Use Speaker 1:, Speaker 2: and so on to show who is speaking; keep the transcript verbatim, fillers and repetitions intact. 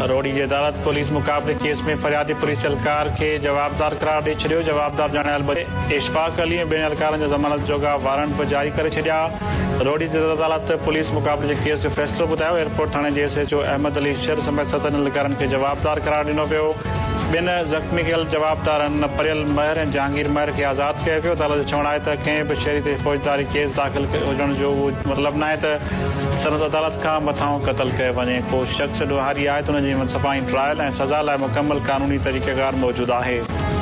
Speaker 1: रोडी जी अदालत पुलिस मुक़ाबले केस में फरियादी पुलिस एहलकार के जवाबदार करार ॾेई छॾियो। जवाबदार ॼाणायल इशफाक अली ऐं ॿिनि एहलकारनि जा ज़मानत जोगा वारंट बि जारी करे छॾिया। रोडी जी अदालत पुलिस मुक़ाबले जे केस जो फ़ैसिलो ॿुधायो। एयरपोर्ट थाणे जे S H O Ahmad Ali sir समेत सतनि एहलकारनि खे जवाबदार करार ॾिनो पियो। ॿिनि ज़ख़्मी कयल जवाबदारनि परियल महर ऐं जहांगीर महर खे आज़ादु कयो पियो। अदालत जो चवणु आहे त कंहिं बि शहरी ते फ़ौजदारी केस दाख़िल हुजण जो उहो मतिलबु न आहे त संदसि अदालत खां मथां क़तल कयो वञे। को शख़्स ॾोहारी आहे त हुनजी सफ़ाई ट्रायल ऐं सज़ा लाइ मुकमल क़ानूनी तरीक़ेकार मौजूदु आहे।